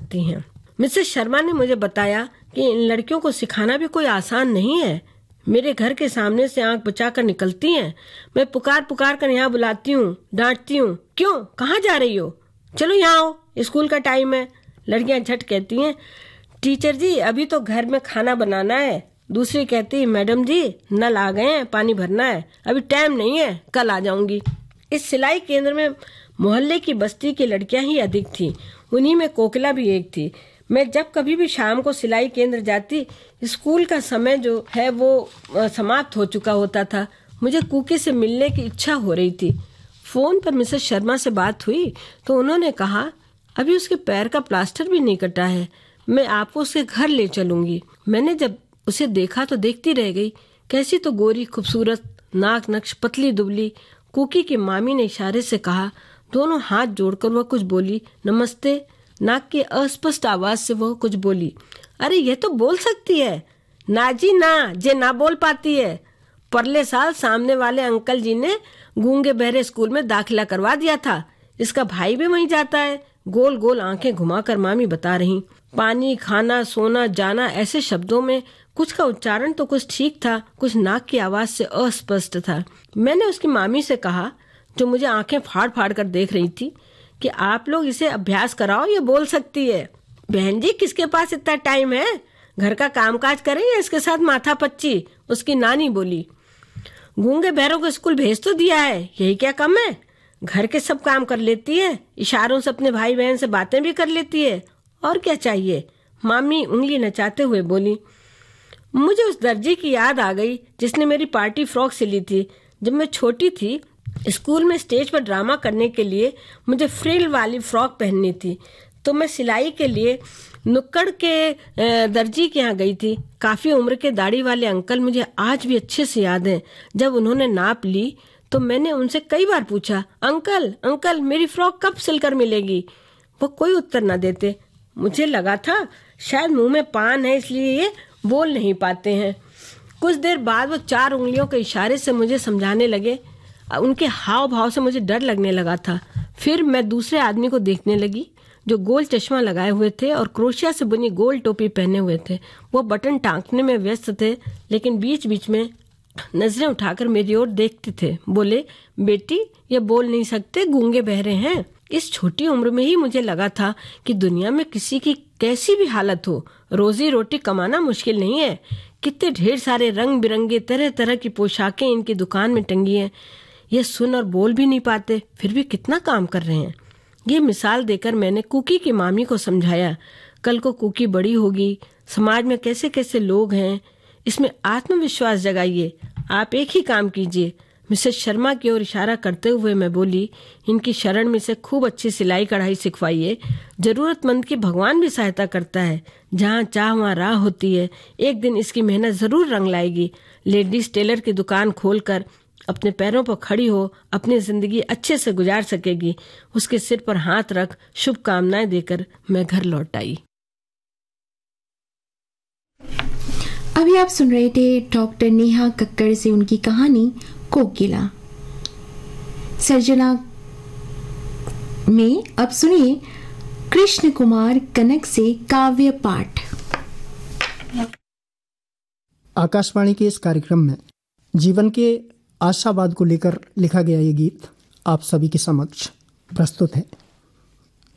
चाहती हैं। मिसेस शर्मा ने मुझे बताया कि इन लड़कियों को सिखाना भी कोई आसान नहीं है। मेरे घर के सामने से आंख बचाकर निकलती हैं। मैं पुकार पुकार कर यहाँ बुलाती हूँ, डांटती हूँ, क्यों, कहाँ जा रही हो, चलो यहाँ आओ, स्कूल का टाइम है। लड़कियां झट कहती हैं, टीचर जी अभी तो घर में खाना बनाना है। दूसरी कहती, मैडम जी नल आ गए हैं, पानी भरना है, अभी टाइम नहीं है, कल आ जाऊंगी। इस सिलाई केंद्र में मोहल्ले की बस्ती की लड़कियां ही अधिक थीं, उन्हीं में कोकिला भी एक थी। मैं जब कभी भी शाम को सिलाई केंद्र जाती, स्कूल का समय जो है वो समाप्त हो चुका होता था। मुझे कुकी से मिलने की इच्छा हो रही थी। फोन पर मिसेस शर्मा से बात हुई तो उन्होंने कहा, अभी उसके पैर का प्लास्टर भी नहीं कटा है, मैं आपको उसके घर ले चलूंगी। मैंने जब उसे देखा तो देखती रह गई। कैसी तो गोरी खूबसूरत, नाक नक्श, पतली दुबली। कुकी की मामी ने इशारे से कहा। दोनों हाथ जोड़कर वह कुछ बोली, नमस्ते। नाक की अस्पष्ट आवाज से वह कुछ बोली, अरे ये तो बोल सकती है। ना जी ना, जे ना बोल पाती है। परले साल सामने वाले अंकल जी ने गूंगे बहरे स्कूल में दाखिला करवा दिया था, इसका भाई भी वहीं जाता है। गोल गोल आंखें घुमाकर मामी बता रही। पानी, खाना, सोना, जाना ऐसे शब्दों में कुछ का उच्चारण तो कुछ ठीक था, कुछ नाक की आवाज से अस्पष्ट था। मैंने उसकी मामी से कहा, जो मुझे आंखें फाड़ फाड़ कर देख रही थी, कि आप लोग इसे अभ्यास कराओ, ये बोल सकती है। बहन जी किसके पास इतना टाइम है, घर का कामकाज करें या इसके साथ माथा पच्ची, उसकी नानी बोली। गूंगे बहरों को स्कूल भेज तो दिया है, यही क्या कम है। घर के सब काम कर लेती है, इशारों से अपने भाई बहन से बातें भी कर लेती है, और क्या चाहिए। मामी उंगली नचाते हुए बोली। मुझे उस दर्जी की याद आ गई जिसने मेरी पार्टी फ्रॉक सिली थी। जब मैं छोटी थी, स्कूल में स्टेज पर ड्रामा करने के लिए मुझे फ्रिल वाली फ्रॉक पहननी थी, तो मैं सिलाई के लिए नुक्कड़ के दर्जी के यहाँ गई थी। काफी उम्र के दाढ़ी वाले अंकल मुझे आज भी अच्छे से याद हैं। जब उन्होंने नाप ली तो मैंने उनसे कई बार पूछा, अंकल अंकल मेरी फ्रॉक कब सिलकर मिलेगी। वो कोई उत्तर न देते। मुझे लगा था शायद मुंह में पान है, इसलिए ये बोल नहीं पाते हैं। कुछ देर बाद वो 4 उंगलियों के इशारे से मुझे समझाने लगे। उनके हाव भाव से मुझे डर लगने लगा था। फिर मैं दूसरे आदमी को देखने लगी जो गोल चश्मा लगाए हुए थे और क्रोशिया से बुनी गोल टोपी पहने हुए थे। वो बटन टांकने में व्यस्त थे, लेकिन बीच बीच में नजरें उठाकर मेरी ओर देखते थे। बोले, बेटी ये बोल नहीं सकते, गूंगे बहरे हैं। इस छोटी उम्र में ही मुझे लगा था कि दुनिया में किसी की कैसी भी हालत हो, रोजी रोटी कमाना मुश्किल नहीं है। कितने ढेर सारे रंग बिरंगे तरह तरह की पोशाकें इनकी दुकान में टंगी हैं। ये सुन और बोल भी नहीं पाते, फिर भी कितना काम कर रहे हैं। ये मिसाल देकर मैंने कुकी की मामी को समझाया, कल को कुकी बड़ी होगी, समाज में कैसे कैसे लोग हैं, इसमें आत्मविश्वास जगाइए। आप एक ही काम कीजिए। मिसेस शर्मा की ओर इशारा करते हुए मैं बोली, इनकी शरण में से खूब अच्छी सिलाई कढ़ाई सिखवाइए। जरूरतमंद की भगवान भी सहायता करता है। जहाँ चाह वहाँ राह होती है। एक दिन इसकी मेहनत जरूर रंग लाएगी। लेडीज टेलर की दुकान खोलकर अपने पैरों पर खड़ी हो अपनी जिंदगी अच्छे से गुजार सकेगी। उसके सिर पर हाथ रख शुभकामनाएं देकर मैं घर लौट आई। अभी आप सुन रहे थे डॉक्टर नेहा कक्कड़ से उनकी कहानी कोकिला। सर्जना में अब सुनिए कृष्ण कुमार कनक से काव्य पाठ। आकाशवाणी के इस कार्यक्रम में जीवन के आशावाद को लेकर लिखा गया ये गीत आप सभी के समक्ष प्रस्तुत है।